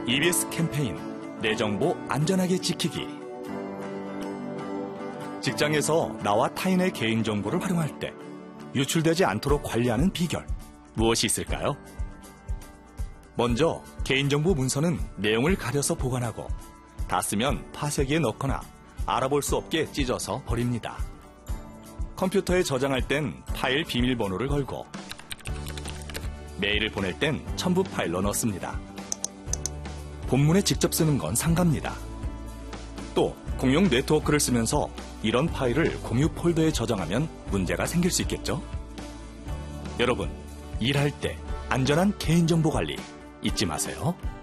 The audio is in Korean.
EBS 캠페인 내 정보 안전하게 지키기. 직장에서 나와 타인의 개인정보를 활용할 때 유출되지 않도록 관리하는 비결, 무엇이 있을까요? 먼저 개인정보 문서는 내용을 가려서 보관하고 다 쓰면 파쇄기에 넣거나 알아볼 수 없게 찢어서 버립니다. 컴퓨터에 저장할 땐 파일 비밀번호를 걸고 메일을 보낼 땐 첨부 파일로 넣습니다. 본문에 직접 쓰는 건 상가입니다. 또 공용 네트워크를 쓰면서 이런 파일을 공유 폴더에 저장하면 문제가 생길 수 있겠죠? 여러분, 일할 때 안전한 개인정보 관리 잊지 마세요.